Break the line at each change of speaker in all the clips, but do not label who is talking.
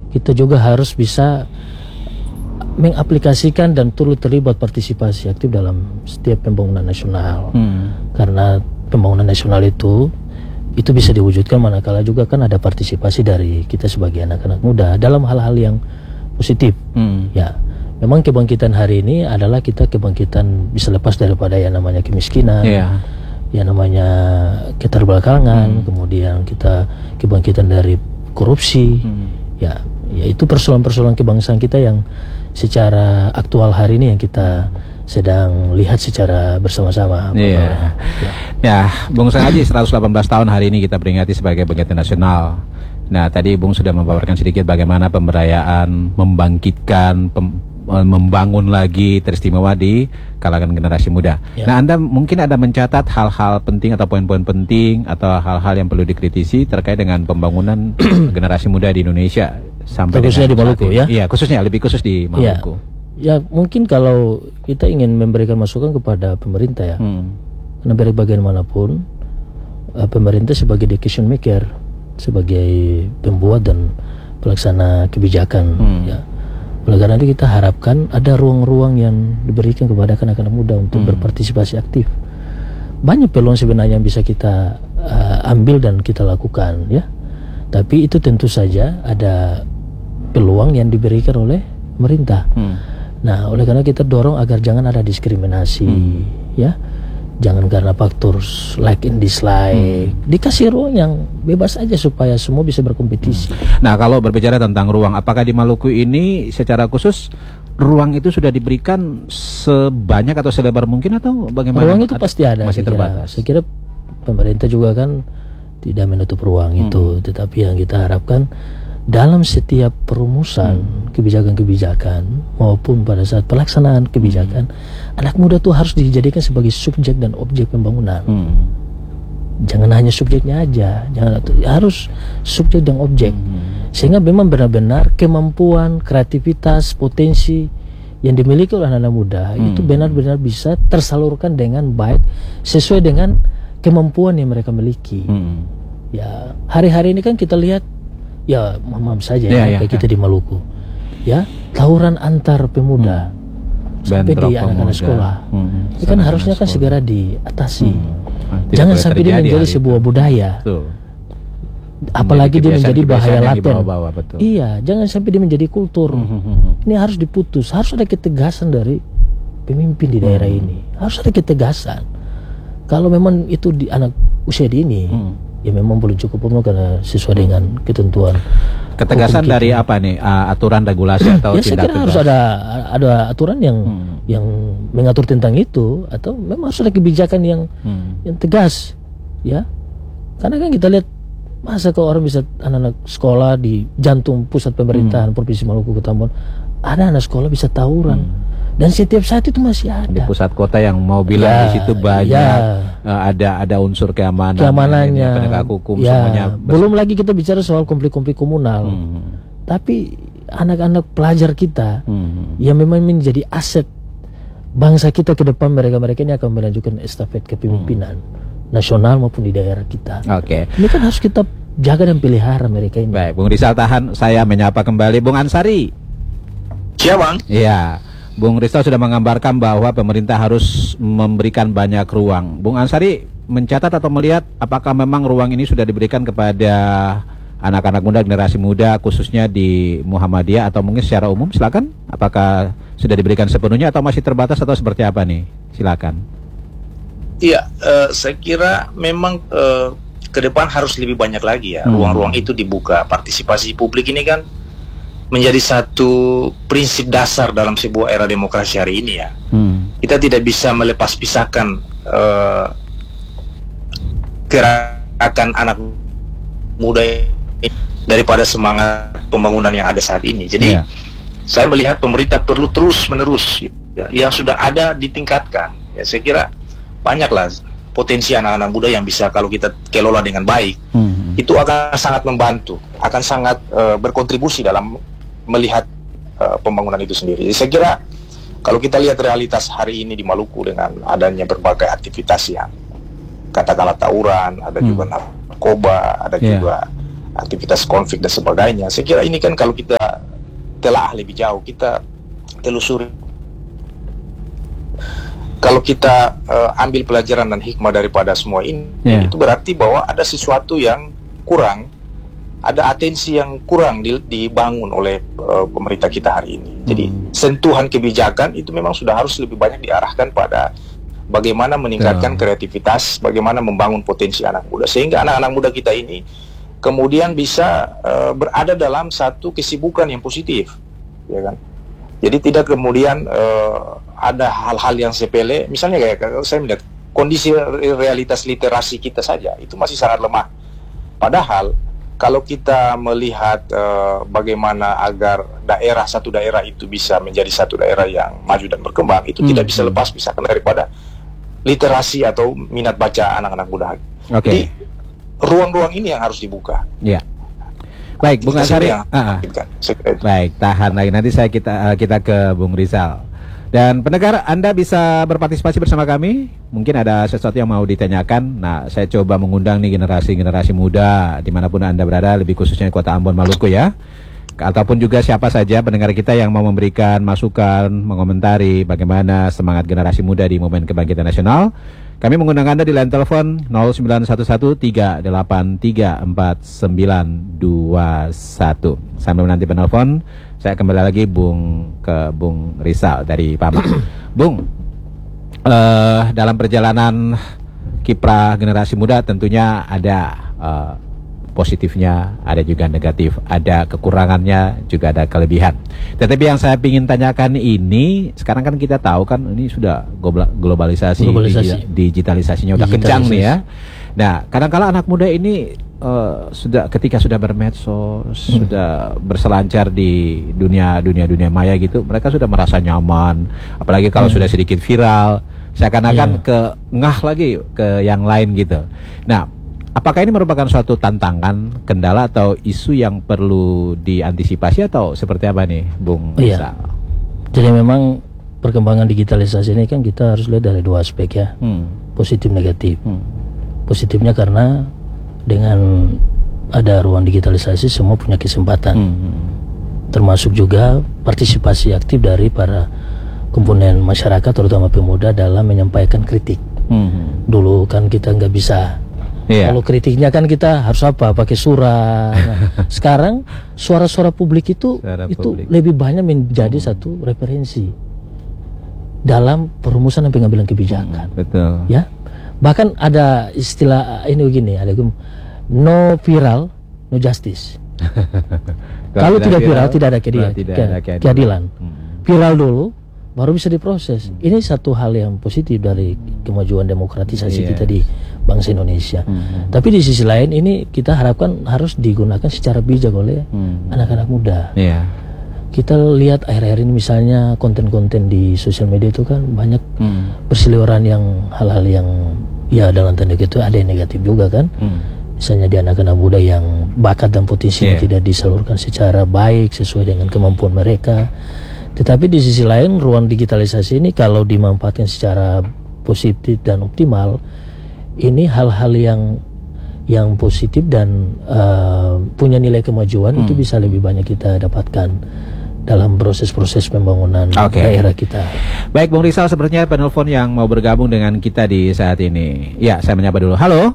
kita juga harus bisa mengaplikasikan dan turut terlibat partisipasi aktif dalam setiap pembangunan nasional. Karena pembangunan nasional itu bisa diwujudkan manakala juga kan ada partisipasi dari kita sebagai anak-anak muda dalam hal-hal yang positif. Ya, memang kebangkitan hari ini adalah kita kebangkitan bisa lepas daripada yang namanya kemiskinan. Ya namanya keterbelakangan, kemudian kita kebangkitan dari korupsi, ya itu persoalan-persoalan kebangsaan kita yang secara aktual hari ini yang kita sedang lihat secara bersama-sama.
Ya, Bung Sahaji 118 tahun hari ini kita peringati sebagai Bangkitan Nasional. Nah, tadi Bung sudah memaparkan sedikit bagaimana pemberdayaan, membangkitkan, membangun lagi teristimewa di kalangan generasi muda. Nah, Anda mungkin ada mencatat hal-hal penting atau poin-poin penting atau hal-hal yang perlu dikritisi terkait dengan pembangunan generasi muda di Indonesia sampai
khususnya di Maluku ya?
Iya, khususnya lebih khusus di Maluku.
Ya, mungkin kalau kita ingin memberikan masukan kepada pemerintah ya, karena dari bagaimanapun pemerintah sebagai decision maker, sebagai pembuat dan pelaksana kebijakan ya. Oleh karena itu kita harapkan ada ruang-ruang yang diberikan kepada anak-anak muda untuk berpartisipasi aktif. Banyak peluang sebenarnya yang bisa kita ambil dan kita lakukan ya. Tapi itu tentu saja ada peluang yang diberikan oleh pemerintah. Nah, oleh karena kita dorong agar jangan ada diskriminasi ya. Jangan karena faktor like and dislike, dikasih ruang yang bebas aja supaya semua bisa berkompetisi.
Nah, kalau berbicara tentang ruang, apakah di Maluku ini secara khusus ruang itu sudah diberikan sebanyak atau selebar mungkin atau bagaimana?
Ruang itu pasti ada,
masih terbatas.
Saya kira pemerintah juga kan tidak menutup ruang itu, tetapi yang kita harapkan dalam setiap perumusan kebijakan-kebijakan maupun pada saat pelaksanaan kebijakan, anak muda tuh harus dijadikan sebagai subjek dan objek pembangunan. Jangan hanya subjeknya aja, harus subjek dan objek. Sehingga memang benar-benar kemampuan, kreativitas, potensi yang dimiliki oleh anak muda itu benar-benar bisa tersalurkan dengan baik sesuai dengan kemampuan yang mereka miliki. Ya, hari-hari ini kan kita lihat ya maaf saja kayak kita di Maluku ya, tawuran antar pemuda sampai di anak-anak sekolah ini kan harusnya kan segera diatasi. Jangan sampai dia menjadi sebuah budaya, apalagi dia menjadi bahaya laten. Iya, jangan sampai dia menjadi kultur. Ini harus diputus, harus ada ketegasan dari pemimpin di daerah ini, harus ada ketegasan. Kalau memang itu di anak usia dini ya memang belum cukup umur karena sesuai dengan ketentuan.
Ketegasan dari apa nih? Aturan regulasi atau
ya, saya kira harus ada aturan yang mengatur tentang itu, atau memang harus ada kebijakan yang tegas ya. Karena kan kita lihat masa kalau orang bisa anak-anak sekolah di jantung pusat pemerintahan Provinsi Maluku Utara ada anak sekolah bisa tawuran. Dan setiap saat itu masih ada.
Di pusat kota yang mau bilang di situ banyak ada unsur keamanannya, penegak hukum semuanya.
Belum lagi kita bicara soal konflik-konflik komunal. Tapi anak-anak pelajar kita yang memang menjadi aset bangsa kita ke depan, mereka ini akan melanjutkan estafet kepemimpinan nasional maupun di daerah kita. Ini kan harus kita jaga dan pelihara mereka ini.
Baik, Bung Rizal tahan, saya menyapa kembali Bung Ansari.
Siap, Bang.
Iya. Bung Rizal sudah menggambarkan bahwa pemerintah harus memberikan banyak ruang. Bung Ansari mencatat atau melihat apakah memang ruang ini sudah diberikan kepada anak-anak muda, generasi muda khususnya di Muhammadiyah atau mungkin secara umum? Silakan. Apakah sudah diberikan sepenuhnya atau masih terbatas atau seperti apa nih? Silakan.
Iya, saya kira memang ke depan harus lebih banyak lagi ya ruang-ruang itu dibuka. Partisipasi publik ini kan menjadi satu prinsip dasar dalam sebuah era demokrasi hari ini ya. Kita tidak bisa melepas pisahkan gerakan anak muda ini daripada semangat pembangunan yang ada saat ini. Jadi saya melihat pemerintah perlu terus-menerus ya, yang sudah ada ditingkatkan. Ya, saya kira banyaklah potensi anak-anak muda yang bisa kalau kita kelola dengan baik, itu akan sangat membantu, akan sangat berkontribusi dalam melihat pembangunan itu sendiri. Jadi saya kira kalau kita lihat realitas hari ini di Maluku dengan adanya berbagai aktivitas yang katakanlah tawuran, ada juga narkoba, ada juga aktivitas konflik dan sebagainya. Saya kira ini kan kalau kita telaah lebih jauh, kita telusuri. Kalau kita ambil pelajaran dan hikmah daripada semua ini, itu berarti bahwa ada sesuatu yang kurang, ada atensi yang kurang dibangun oleh pemerintah kita hari ini. Jadi sentuhan kebijakan itu memang sudah harus lebih banyak diarahkan pada bagaimana meningkatkan kreativitas, bagaimana membangun potensi anak muda, sehingga anak-anak muda kita ini kemudian bisa berada dalam satu kesibukan yang positif, ya kan? Jadi tidak kemudian ada hal-hal yang sepele, misalnya kayak saya melihat kondisi realitas literasi kita saja itu masih sangat lemah. Padahal kalau kita melihat bagaimana agar satu daerah itu bisa menjadi satu daerah yang maju dan berkembang, itu tidak bisa lepas misalkan daripada literasi atau minat baca anak-anak muda. Jadi ruang-ruang ini yang harus dibuka.
Ya. Baik, Bung Ansari. Baik, tahan lagi. Nanti kita ke Bung Rizal. Dan pendengar, Anda bisa berpartisipasi bersama kami. Mungkin ada sesuatu yang mau ditanyakan. Nah, saya coba mengundang nih generasi muda dimanapun Anda berada, lebih khususnya Kota Ambon, Maluku ya. Ataupun juga siapa saja pendengar kita yang mau memberikan masukan, mengomentari bagaimana semangat generasi muda di Momen Kebangkitan Nasional. Kami mengundang Anda di line telepon 0911-383-4921. Sambil menanti penelpon, saya kembali lagi ke Bung Rizal dari PAMA. Bung, dalam perjalanan kiprah generasi muda tentunya ada positifnya, ada juga negatif, ada kekurangannya, juga ada kelebihan. Tetapi yang saya ingin tanyakan ini, sekarang kan kita tahu kan ini sudah globalisasi. Digitalisasinya udah kencang nih ya. Nah, kadang-kala anak muda ini ketika sudah bermedsos, sudah berselancar di dunia maya gitu, mereka sudah merasa nyaman. Apalagi kalau sudah sedikit viral, seakan-akan ngah lagi ke yang lain gitu. Nah, apakah ini merupakan suatu tantangan, kendala atau isu yang perlu diantisipasi atau seperti apa nih, Bung Rizal?
Jadi memang perkembangan digitalisasi ini kan kita harus lihat dari dua aspek ya, positif negatif. Positifnya karena dengan ada ruang digitalisasi semua punya kesempatan, termasuk juga partisipasi aktif dari para komponen masyarakat terutama pemuda dalam menyampaikan kritik. Dulu kan kita nggak bisa. Kalau kritiknya kan kita harus pakai surat. Nah, sekarang suara-suara publik itu lebih banyak menjadi satu referensi dalam perumusan dan pengambilan kebijakan.
Betul.
Ya, bahkan ada istilah ini begini, ada no viral, no justice. Kalau tidak viral, tidak ada keadilan. Viral dulu, baru bisa diproses. Ini satu hal yang positif dari kemajuan demokratisasi kita di bangsa Indonesia. Tapi di sisi lain ini kita harapkan harus digunakan secara bijak oleh anak-anak muda. Kita lihat akhir-akhir ini misalnya konten-konten di sosial media itu kan banyak berseliweran yang hal-hal yang ya dalam tanda itu ada yang negatif juga kan. Misalnya di anak-anak muda yang bakat dan potensinya tidak disalurkan secara baik sesuai dengan kemampuan mereka. Tetapi di sisi lain ruang digitalisasi ini kalau dimanfaatkan secara positif dan optimal, ini hal-hal yang positif dan punya nilai kemajuan itu bisa lebih banyak kita dapatkan dalam proses-proses pembangunan daerah kita.
Baik, Bung Rizal, sepertinya penelpon yang mau bergabung dengan kita di saat ini. Ya, saya menyapa dulu. Halo.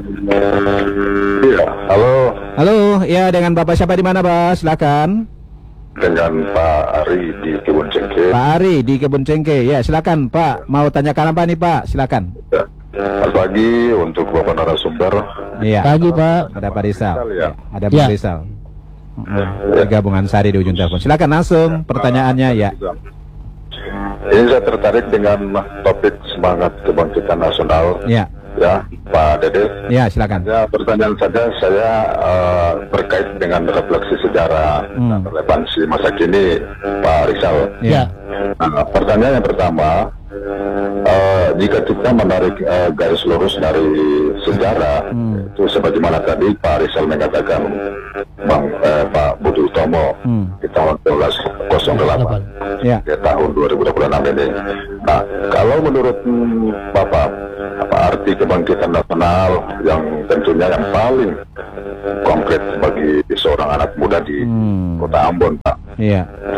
Iya, halo.
Halo, ya dengan Bapak siapa di mana, Pak? Silakan.
Dengan Pak Ari di Kebun Cengke.
Pak Ari di Kebun Cengke. Ya, silakan, Pak. Mau tanyakan apa nih, Pak? Silakan.
Ya. Selamat pagi untuk Bapak narasumber.
Iya.
Pagi, Pak.
Ada Pak Rizal.
Ya.
Ada Pak Rizal. Gabungan Sari di ujung telepon. Silakan langsung pertanyaannya ya.
Ini saya tertarik dengan topik semangat kebangkitan nasional.
Ya.
Ya, Pak Dede.
Ya, silakan.
Ya, pertanyaan saja saya berkait dengan refleksi sejarah dan relevansi masa kini, Pak Rizal.
Ya.
Nah, pertanyaan yang pertama, jika kita menarik garis lurus dari sejarah, itu sebagaimana tadi Pak Rizal mengatakan, Pak Budi Utomo di tahun 1208 ke tahun 2026 ini. Nah, kalau menurut Bapak, apa arti kebangkitan nasional yang tentunya yang paling konkret bagi seorang anak muda di Kota Ambon, Pak?
Iya.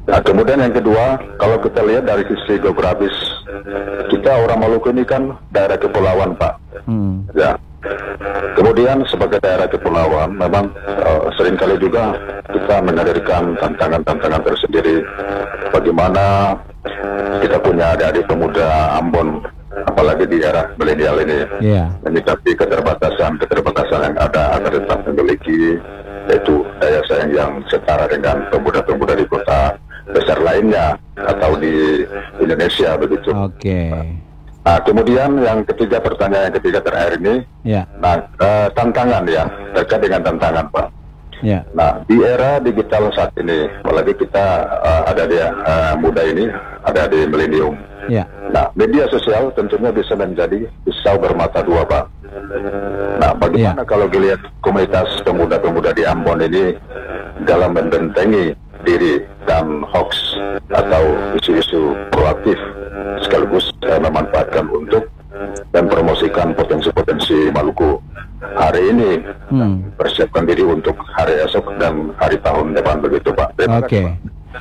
Nah, kemudian yang kedua, kalau kita lihat dari sisi geografis, kita orang Maluku ini kan daerah kepulauan, Pak. Ya. Kemudian sebagai daerah kepulauan, memang seringkali juga kita menghadirkan tantangan-tantangan tersendiri. Bagaimana kita punya adik-adik pemuda Ambon, apalagi di era milenial ini, menyikapi keterbatasan yang ada agar tetap memiliki yaitu daya saing yang setara dengan pemuda-pemuda di kota besar lainnya atau di Indonesia begitu.
Oke.
Nah, kemudian yang ketiga, pertanyaan yang ketiga terakhir ini, nah tantangan ya, terkait dengan tantangan, Pak. Nah, di era digital saat ini, apalagi kita ada di muda ini, ada di milenium. Nah, media sosial tentunya bisa menjadi pisau bermata dua, Pak. Nah, bagaimana kalau dilihat komunitas pemuda-pemuda di Ambon ini dalam membentengi diri dan hoax atau isu-isu proaktif sekaligus memanfaatkan untuk mempromosikan potensi-potensi Maluku hari ini, persiapkan diri untuk hari esok dan hari tahun depan begitu, Pak.
Oke.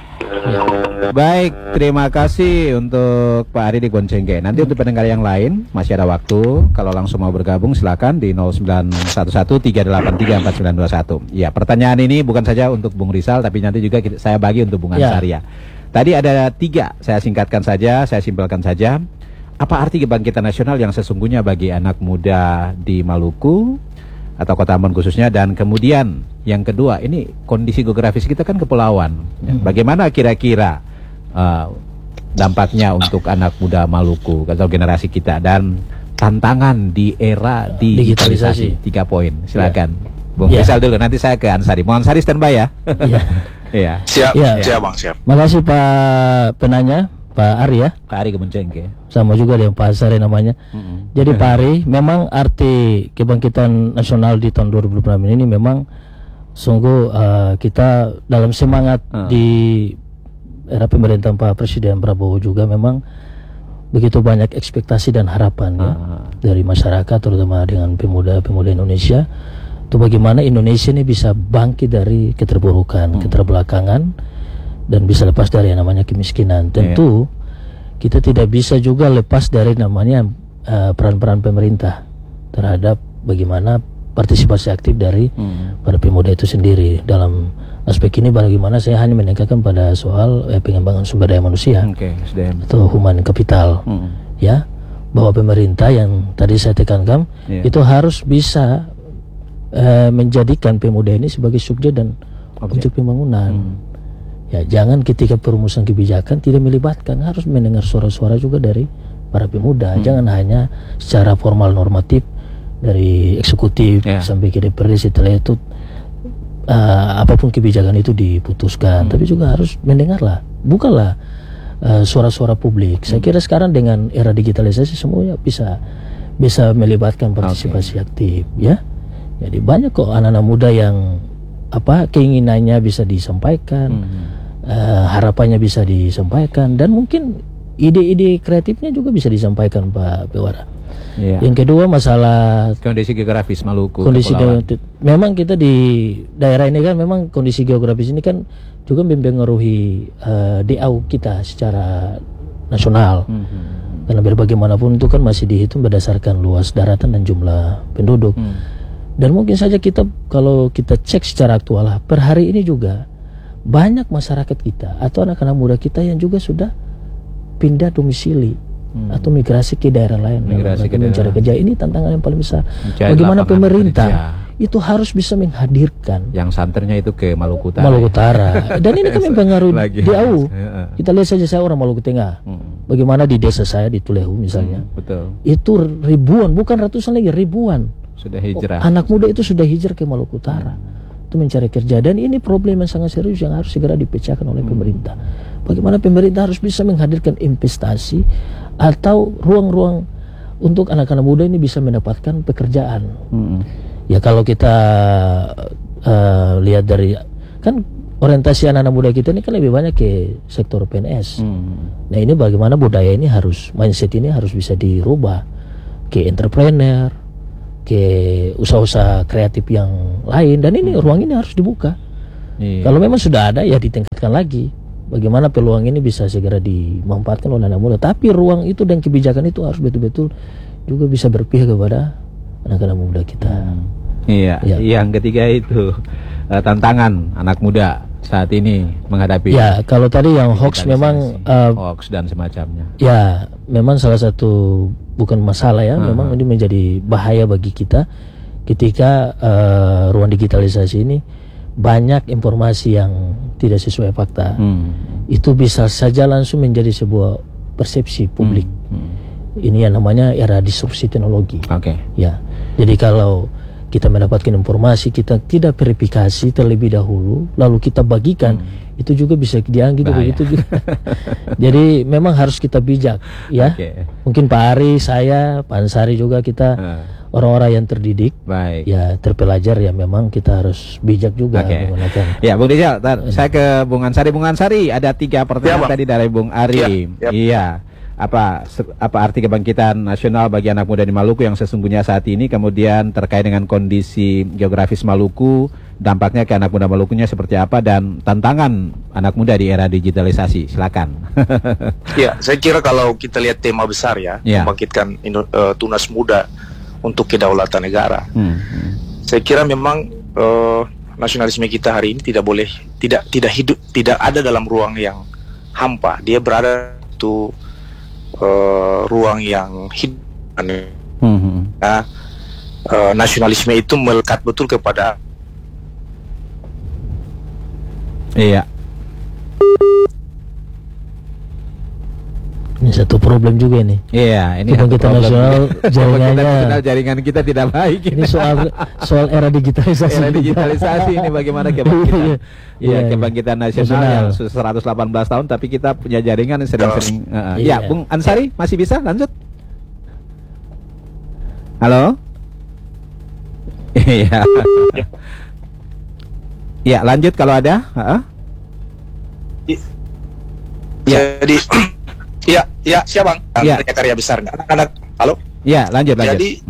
Baik, terima kasih untuk Pak Ari di Goncengke. Nanti untuk pendengar yang lain masih ada waktu. Kalau langsung mau bergabung silakan di 0911-383-4921. Ya, pertanyaan ini bukan saja untuk Bung Rizal, tapi nanti juga saya bagi untuk Bung Ansaria. Tadi ada 3, saya singkatkan saja, saya simpelkan saja. Apa arti kebangkitan nasional yang sesungguhnya bagi anak muda di Maluku atau Kota Ambon khususnya? Dan kemudian yang kedua, ini kondisi geografis kita kan kepulauan. Bagaimana kira-kira dampaknya untuk anak muda Maluku atau generasi kita, dan tantangan di era digitalisasi? 3 poin, silakan. Bung Rizal dulu, nanti saya ke Ansari. Bung Ansari standby ya.
Siap, Bang, siap.
Makasih Pak penanya, Pak Ari ya.
Pak Ari Kemencengke.
Sama juga dengan Pak Ansari namanya. Jadi Pak Ari, memang arti kebangkitan nasional di tahun 2026 ini memang sungguh kita dalam semangat di era pemerintahan Pak Presiden Prabowo juga memang begitu banyak ekspektasi dan harapan ya dari masyarakat, terutama dengan pemuda-pemuda Indonesia. Itu bagaimana Indonesia ini bisa bangkit dari keterburukan, keterbelakangan, dan bisa lepas dari yang namanya kemiskinan. Tentu kita tidak bisa juga lepas dari namanya peran-peran pemerintah terhadap bagaimana partisipasi aktif dari para pemuda itu sendiri. Dalam aspek ini bagaimana saya hanya meningkatkan pada soal pengembangan sumber daya manusia atau human capital, ya, bahwa pemerintah yang tadi saya tekankan itu harus bisa menjadikan pemuda ini sebagai subjek dan objek pembangunan. Ya, jangan ketika perumusan kebijakan tidak melibatkan, harus mendengar suara-suara juga dari para pemuda. Jangan hanya secara formal normatif dari eksekutif sampai ke DPRD, setelah itu apapun kebijakan itu diputuskan, tapi juga harus mendengarlah, bukanlah suara-suara publik. Saya kira sekarang dengan era digitalisasi semuanya bisa melibatkan partisipasi aktif, ya. Jadi banyak kok anak-anak muda yang keinginannya bisa disampaikan, harapannya bisa disampaikan, dan mungkin ide-ide kreatifnya juga bisa disampaikan, Pak Pewara. Yang kedua, masalah
kondisi geografis Maluku.
Memang kita di daerah ini kan memang kondisi geografis ini kan juga mempengaruhi DAU kita secara nasional. Karena biar bagaimanapun itu kan masih dihitung berdasarkan luas daratan dan jumlah penduduk. Dan mungkin saja kalau kita cek secara aktual per hari ini juga banyak masyarakat kita atau anak-anak muda kita yang juga sudah pindah domisili atau migrasi ke daerah lain, mencari kerja. Ini tantangan yang paling besar. Bagaimana pemerintah itu harus bisa menghadirkan
yang santernya itu ke Maluku Utara.
Maluku Utara. Dan ini kan mempengaruhi DAU. Kita lihat saja, saya orang Maluku Tengah. Bagaimana di desa saya di Tulehu misalnya, itu ribuan, bukan ratusan lagi, ribuan
sudah hijrah.
Anak muda itu sudah hijrah ke Maluku Utara itu mencari kerja, dan ini problem yang sangat serius yang harus segera dipecahkan oleh pemerintah. Bagaimana pemerintah harus bisa menghadirkan investasi atau ruang-ruang untuk anak-anak muda ini bisa mendapatkan pekerjaan. Ya, kalau kita lihat dari kan orientasi anak-anak muda kita ini kan lebih banyak ke sektor PNS. Nah, ini bagaimana budaya ini mindset ini harus bisa dirubah ke entrepreneur, ke usaha-usaha kreatif yang lain, dan ini ruang ini harus dibuka. Kalau memang sudah ada ya ditingkatkan lagi, bagaimana peluang ini bisa segera dimanfaatkan oleh anak muda. Tapi ruang itu dan kebijakan itu harus betul-betul juga bisa berpihak kepada anak-anak muda kita.
Iya,
Ya.
yang ketiga itu tantangan anak muda saat ini menghadapi
Ya, kalau tadi yang hoax memang
hoax dan semacamnya.
ya memang salah satu bukan masalah ya, memang ini menjadi bahaya bagi kita ketika ruang digitalisasi ini banyak informasi yang tidak sesuai fakta. Itu bisa saja langsung menjadi sebuah persepsi publik. Ini yang namanya era disrupsi teknologi.
Oke.
Ya, jadi kalau kita mendapatkan informasi, kita tidak verifikasi terlebih dahulu, lalu kita bagikan, itu juga bisa dianggap begitu juga. Jadi memang harus kita bijak, ya.
Oke.
Mungkin Pak Ari, saya, Pak Ansari juga kita orang-orang yang terdidik,
Baik.
ya terpelajar, ya memang kita harus bijak juga menggunakan.
Ya, Bung Rizal, saya ke Bung Ansari. Bung Ansari, ada 3 pertanyaan tadi dari Bung Ari. Iya. Apa arti kebangkitan nasional bagi anak muda di Maluku yang sesungguhnya saat ini, kemudian terkait dengan kondisi geografis Maluku, dampaknya ke anak muda Malukunya seperti apa, dan tantangan anak muda di era digitalisasi. Silakan.
Ya, saya kira kalau kita lihat tema besar ya, membangkitkan tunas muda untuk kedaulatan negara. Saya kira memang nasionalisme kita hari ini tidak hidup, tidak ada dalam ruang yang hampa. Dia berada itu ruang yang hidup. Nah, nasionalisme itu melekat betul kepada
Ini satu problem juga nih.
Iya, ini
kebangkitan nasional jaringannya.
Jaringan kita tidak baik.
Ini soal era digitalisasi.
Era digitalisasi ini bagaimana kebangkitan? Iya, kebangkitan nasional yang 118 tahun, tapi kita punya jaringan yang sering-sering. Ya, Bung Ansari masih bisa lanjut? Halo? Iya. Ya, lanjut kalau ada.
Jadi ya siapa Bang? Karya besar nggak? Anak-anak, halo?
Ya, lanjut.
Jadi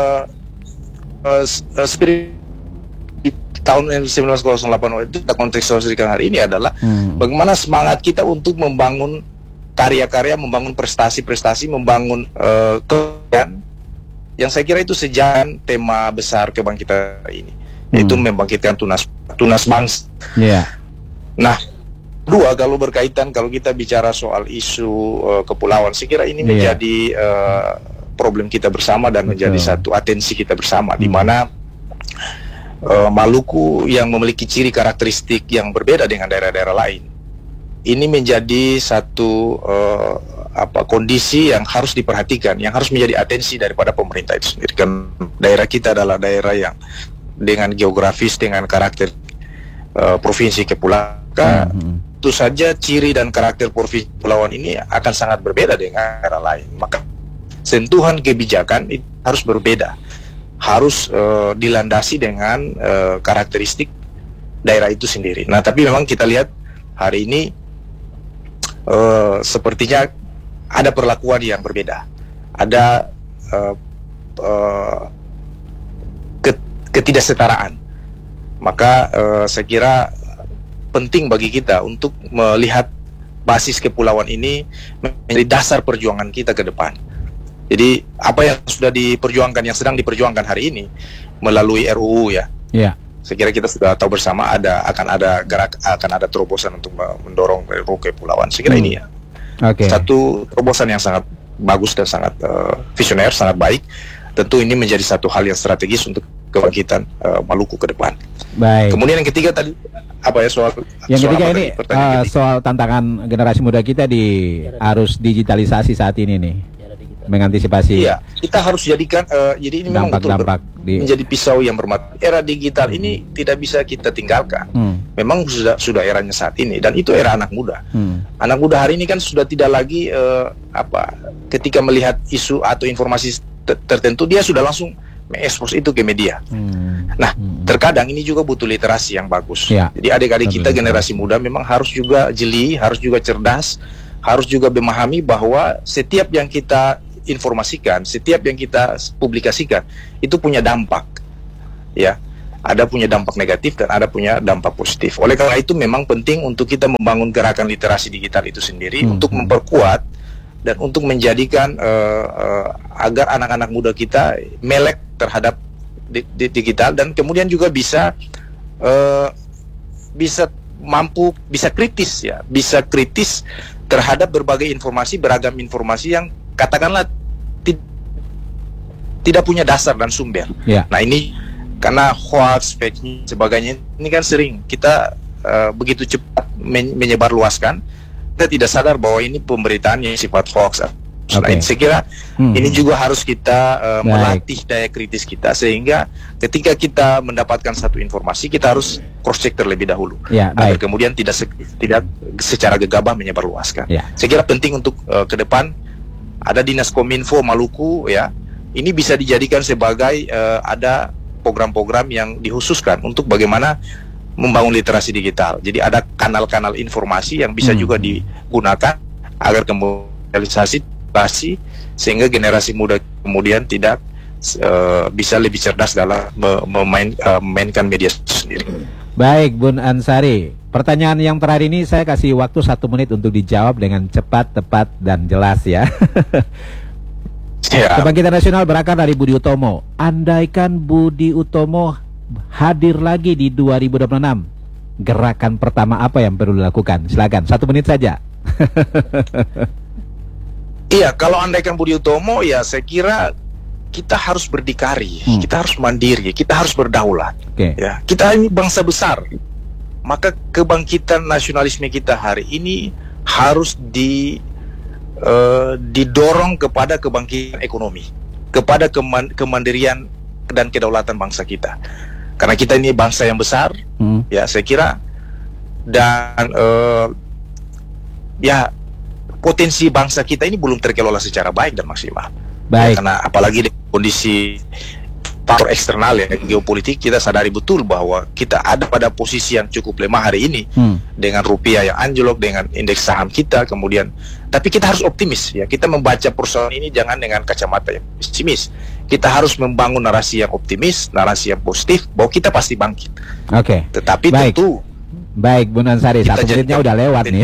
spirit di tahun 1908 itu kita kontekstualisasikan hari ini adalah bagaimana semangat kita untuk membangun karya-karya, membangun prestasi-prestasi, membangun kebangkitan yang saya kira itu sejalan tema besar kebangkitan ini, yaitu membangkitkan tunas bangsa. Nah, dua, kalau berkaitan, kalau kita bicara soal isu kepulauan, saya kira ini menjadi problem kita bersama dan menjadi satu atensi kita bersama, di mana Maluku yang memiliki ciri karakteristik yang berbeda dengan daerah-daerah lain, ini menjadi satu kondisi yang harus diperhatikan, yang harus menjadi atensi daripada pemerintah itu sendiri. Kan daerah kita adalah daerah yang dengan geografis, dengan karakter provinsi kepulauan. Tentu saja ciri dan karakter provinsi kepulauan ini akan sangat berbeda dengan daerah lain. Maka sentuhan kebijakan itu harus berbeda, harus dilandasi dengan karakteristik daerah itu sendiri. Nah, tapi memang kita lihat hari ini sepertinya ada perlakuan yang berbeda, ada ketidaksetaraan. Maka saya kira penting bagi kita untuk melihat basis kepulauan ini menjadi dasar perjuangan kita ke depan. Jadi apa yang sudah diperjuangkan, yang sedang diperjuangkan hari ini melalui RUU ya. Saya kira kita sudah tahu bersama akan ada terobosan untuk mendorong RUU kepulauan. Saya kira ini ya. Satu terobosan yang sangat bagus dan sangat visioner, sangat baik. Tentu ini menjadi satu hal yang strategis untuk kebangkitan Maluku ke depan. Baik. Kemudian yang ketiga tadi soal
ketiga ini soal tantangan generasi muda kita di arus digitalisasi saat ini nih, mengantisipasi.
Iya, kita harus jadikan jadi ini memang betul menjadi pisau yang bermata. Era digital ini tidak bisa kita tinggalkan. Memang sudah eranya saat ini, dan itu era anak muda. Anak muda hari ini kan sudah tidak lagi ketika melihat isu atau informasi tertentu dia sudah langsung mengekspos itu ke media. Nah, terkadang ini juga butuh literasi yang bagus. Jadi adik-adik kita generasi muda memang harus juga jeli, harus juga cerdas, harus juga memahami bahwa setiap yang kita informasikan, setiap yang kita publikasikan itu punya dampak. Ya, ada punya dampak negatif dan ada punya dampak positif. Oleh karena itu memang penting untuk kita membangun gerakan literasi digital itu sendiri untuk memperkuat dan untuk menjadikan agar anak-anak muda kita melek terhadap digital dan kemudian juga bisa bisa kritis terhadap berbagai informasi, beragam informasi yang katakanlah tidak punya dasar dan sumber. Nah ini karena hoax, fake news, sebagainya ini kan sering kita begitu cepat menyebarluaskan, kita tidak sadar bahwa ini pemberitaan yang sifat hoax. Nah, saya kira ini juga harus kita melatih daya kritis kita sehingga ketika kita mendapatkan satu informasi kita harus cross check terlebih dahulu agar kemudian tidak secara gegabah menyebarluaskan. Saya kira penting untuk ke depan ada Dinas Kominfo Maluku ya, ini bisa dijadikan sebagai ada program-program yang dikhususkan untuk bagaimana membangun literasi digital. Jadi ada kanal-kanal informasi yang bisa juga digunakan agar realisasi sehingga generasi muda kemudian tidak bisa lebih cerdas dalam memainkan media sendiri.
Baik, Bun Ansari. Pertanyaan yang terakhir ini saya kasih waktu 1 menit untuk dijawab dengan cepat, tepat, dan jelas ya. Kebangkitan Nasional berakar dari Budi Utomo. Andaikan Budi Utomo hadir lagi di 2026, gerakan pertama apa yang perlu dilakukan? Silakan, 1 menit saja.
Iya, kalau andaikan Budi Utomo ya saya kira kita harus berdikari, kita harus mandiri, kita harus berdaulat. Ya, kita ini bangsa besar. Maka kebangkitan nasionalisme kita hari ini harus didorong kepada kebangkitan ekonomi, kepada kemandirian dan kedaulatan bangsa kita. Karena kita ini bangsa yang besar, ya saya kira, dan ya potensi bangsa kita ini belum terkelola secara baik dan maksimal. Ya, karena apalagi di kondisi faktor eksternal ya, geopolitik, kita sadari betul bahwa kita ada pada posisi yang cukup lemah hari ini dengan rupiah yang anjlok, dengan indeks saham kita kemudian. Tapi kita harus optimis ya, kita membaca persoalan ini jangan dengan kacamata yang pesimis. Kita harus membangun narasi yang optimis, narasi yang positif bahwa kita pasti bangkit. Tetapi tentu
baik, Bun Ansari, 1 menitnya udah lewat nih.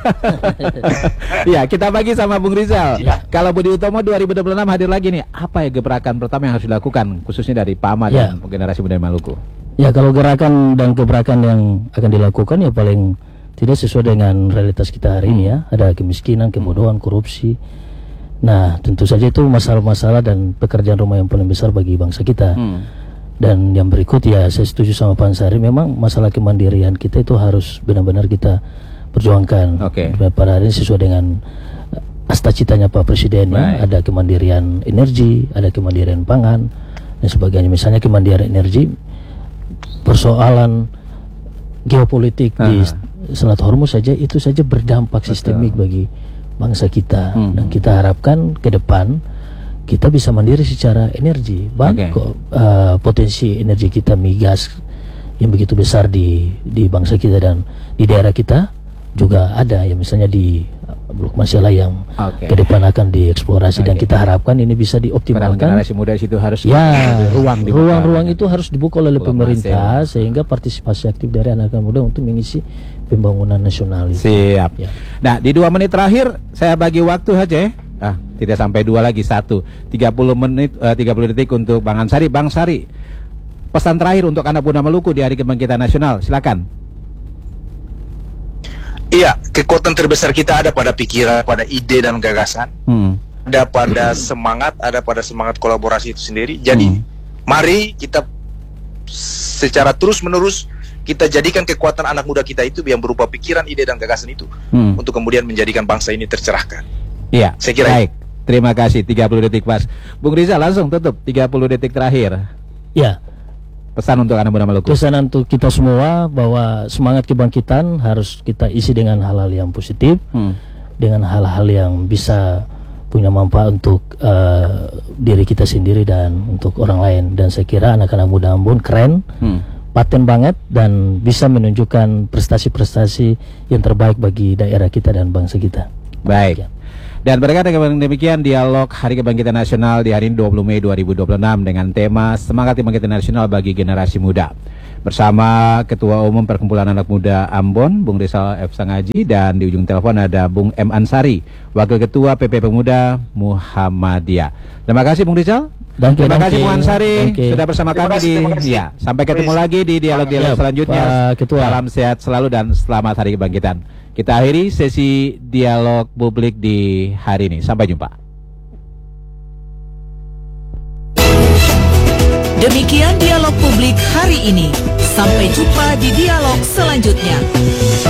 Ya, kita bagi sama Bung Rizal. Kalau Budi Utomo 2026 hadir lagi nih, apa ya gebrakan pertama yang harus dilakukan khususnya dari Pak Ahmad dan generasi muda Maluku? Ya, kalau gerakan dan gebrakan yang akan dilakukan ya paling tidak sesuai dengan realitas kita hari ini ya. Ada kemiskinan, kebodohan, korupsi. Nah, tentu saja itu masalah-masalah dan pekerjaan rumah yang paling besar bagi bangsa kita. Dan yang berikut ya saya setuju sama Pak Ansari, memang masalah kemandirian kita itu harus benar-benar kita perjuangkan. Pada hari ini sesuai dengan cita-citanya Pak Presiden ya, ada kemandirian energi, ada kemandirian pangan dan sebagainya. Misalnya kemandirian energi, persoalan geopolitik di Selat Hormuz saja itu saja berdampak sistemik bagi bangsa kita. Dan kita harapkan ke depan kita bisa mandiri secara energi. Potensi energi kita migas yang begitu besar di bangsa kita dan di daerah kita juga ada ya, misalnya di Blok Masela yang ke depan akan dieksplorasi dan kita harapkan ini bisa dioptimalkan. Generasi muda situ harus ruang-ruang itu harus dibuka oleh pemerintah sehingga partisipasi aktif dari anak-anak muda untuk mengisi pembangunan nasional itu. Siap. Ya. Nah, di 2 menit terakhir saya bagi waktu aja ya. Tidak sampai 2 lagi, 1 30 menit 30 detik untuk Bang Ansari. Bang Sari, pesan terakhir untuk anak muda Maluku di Hari Kebangkitan Nasional, silakan.
Iya, kekuatan terbesar kita ada pada pikiran, pada ide dan gagasan, ada pada semangat, ada pada semangat kolaborasi itu sendiri. Jadi mari kita secara terus-menerus kita jadikan kekuatan anak muda kita itu yang berupa pikiran, ide dan gagasan itu untuk kemudian menjadikan bangsa ini tercerahkan. Iya, saya kira. Baik,
terima kasih. 30 detik pas. Bung Rizal langsung tutup 30 detik terakhir.
Ya,
pesan untuk anak muda Maluku.
Pesan untuk kita semua bahwa semangat kebangkitan harus kita isi dengan hal-hal yang positif, dengan hal-hal yang bisa punya manfaat untuk diri kita sendiri dan untuk orang lain. Dan saya kira anak-anak muda Ambon keren, paten banget dan bisa menunjukkan prestasi-prestasi yang terbaik bagi daerah kita dan bangsa kita.
Baik. Dan berkata demikian dialog Hari Kebangkitan Nasional di hari ini 20 Mei 2026 dengan tema Semangat Kebangkitan Nasional bagi Generasi Muda. bersama Ketua Umum Perkumpulan Anak Muda Ambon, Bung Rizal F. Sangaji, dan di ujung telepon ada Bung M. Ansari, Wakil Ketua PP Pemuda Muhammadiyah. Terima kasih Bung Rizal. Terima kasih Bung Ansari sudah bersama kami ya. Sampai ketemu lagi di dialog-dialog selanjutnya. Salam sehat selalu dan selamat Hari Kebangkitan. Kita akhiri sesi dialog publik di hari ini. Sampai jumpa.
Demikian dialog publik hari ini. Sampai jumpa di dialog selanjutnya.